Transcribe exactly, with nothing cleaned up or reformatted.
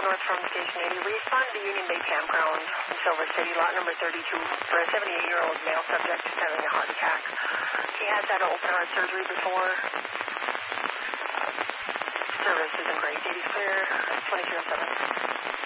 north from Station eighty. We responded to Union Bay Campground in Silver City, lot number thirty-two, for a seventy-eight-year-old male subject having a heart attack. He has had open heart surgery before. Service isn't great. eighty clear, twenty-three oh seven.